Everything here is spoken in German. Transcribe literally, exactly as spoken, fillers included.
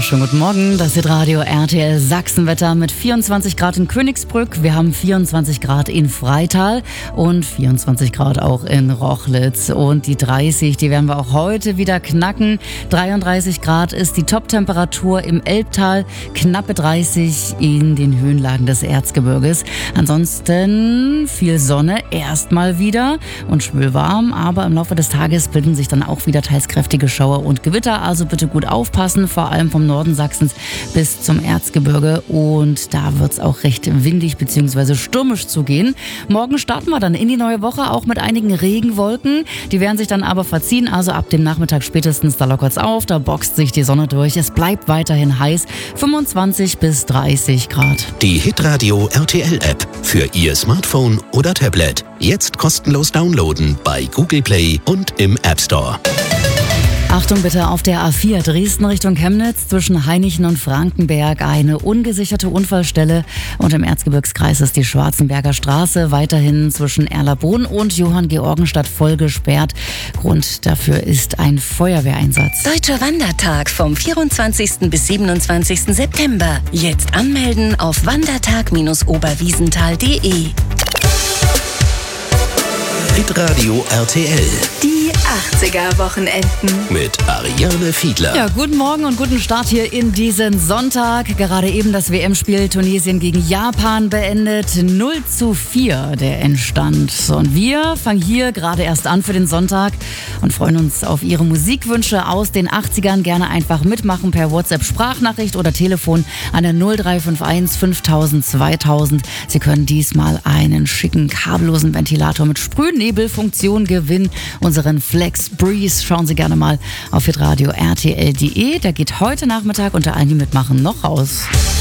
schönen guten Morgen. Das ist Radio R T L Sachsenwetter mit vierundzwanzig Grad in Königsbrück. Wir haben vierundzwanzig Grad in Freital und vierundzwanzig Grad auch in Rochlitz. Und die dreißig, die werden wir auch heute wieder knacken. dreiunddreißig Grad ist die Top-Temperatur im Elbtal, knappe dreißig in den Höhenlagen des Erzgebirges. Ansonsten viel Sonne erstmal wieder und schwül warm, aber im Laufe des Tages bilden sich dann auch wieder teils kräftige Schauer und Gewitter. Also bitte gut aufpassen, vor allem vom Norden Sachsens bis zum Erzgebirge. Und da wird es auch recht windig bzw. stürmisch zugehen. Morgen starten wir dann in die neue Woche auch mit einigen Regenwolken. Die werden sich dann aber verziehen. Also ab dem Nachmittag spätestens, da lockert's auf, da boxt sich die Sonne durch. Es bleibt weiterhin heiß, fünfundzwanzig bis dreißig Grad. Die Hitradio R T L App für Ihr Smartphone oder Tablet. Jetzt kostenlos downloaden bei Google Play und im App Store. Achtung bitte, auf der A vier Dresden Richtung Chemnitz zwischen Hainichen und Frankenberg eine ungesicherte Unfallstelle und im Erzgebirgskreis ist die Schwarzenberger Straße weiterhin zwischen Erlabrunn und Johann Georgenstadt voll gesperrt. Grund dafür ist ein Feuerwehreinsatz. Deutscher Wandertag vom vierundzwanzigsten bis siebenundzwanzigsten September. Jetzt anmelden auf wandertag Bindestrich oberwiesenthal punkt de. Hitradio R T L. Die achtziger-Wochenenden. Mit Ariane Fiedler. Ja, guten Morgen und guten Start hier in diesen Sonntag. Gerade eben das W M-Spiel Tunesien gegen Japan beendet. null zu vier der Endstand. Und wir fangen hier gerade erst an für den Sonntag und freuen uns auf Ihre Musikwünsche aus den achtzigern. Gerne einfach mitmachen per WhatsApp-Sprachnachricht oder Telefon an der null drei fünf eins fünftausend zweitausend. Sie können diesmal einen schicken kabellosen Ventilator mit Sprühnebelfunktion gewinnen. Unseren Flex Breeze. Schauen Sie gerne mal auf hitradio R T L punkt de. Der geht heute Nachmittag unter allen, die mitmachen, noch raus.